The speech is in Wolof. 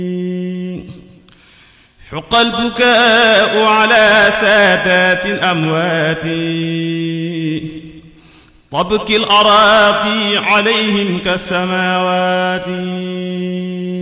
حق البكاء على سادات أموات تبكي الأراضي عليهم كالسماوات